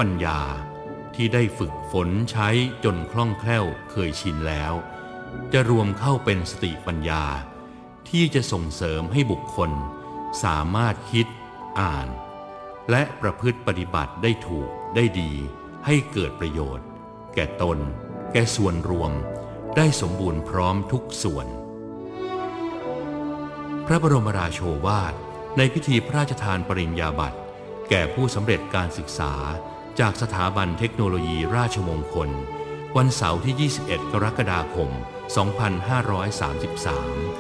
ปัญญาที่ได้ฝึกฝนใช้จนคล่องแคล่วเคยชินแล้วจะรวมเข้าเป็นสติปัญญาที่จะส่งเสริมให้บุคคลสามารถคิดอ่านและประพฤติปฏิบัติได้ถูกได้ดีให้เกิดประโยชน์แก่ตนแก่ส่วนรวมได้สมบูรณ์พร้อมทุกส่วนพระบรมราโชวาทในพิธีพระราชทานปริญญาบัตรแก่ผู้สำเร็จการศึกษาจากสถาบันเทคโนโลยีราชมงคลวันเสาร์ที่ 21 กรกฎาคม 2533